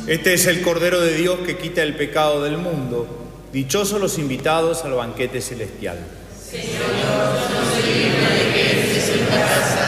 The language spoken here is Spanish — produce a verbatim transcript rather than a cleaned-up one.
Este es el Cordero de Dios que quita el pecado del mundo. Dichosos los invitados al banquete celestial. Señor, no soy digno de que entres en la casa,